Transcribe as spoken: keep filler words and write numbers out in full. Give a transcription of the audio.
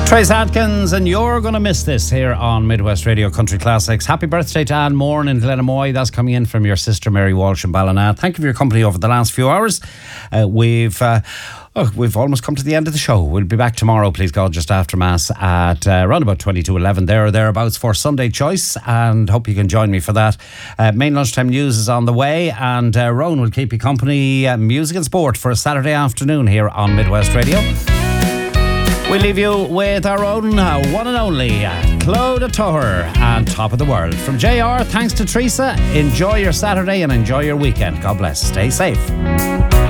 Trace Adkins, and you're going to miss this here on Midwest Radio Country Classics. Happy birthday to Anne Moore in Glenamoy. That's coming in from your sister Mary Walsh in Ballina. Thank you for your company over the last few hours. Uh, we've uh, oh, we've almost come to the end of the show. We'll be back tomorrow, please God, just after Mass at uh, around about twenty-two eleven, there or thereabouts, for Sunday Choice, and hope you can join me for that. Uh, main lunchtime news is on the way, and uh, Rowan will keep you company, uh, music and sport for a Saturday afternoon here on Midwest Radio. We leave you with our own uh, one and only uh, Claude Tuher and Top of the World. From J R, thanks to Teresa. Enjoy your Saturday and enjoy your weekend. God bless. Stay safe.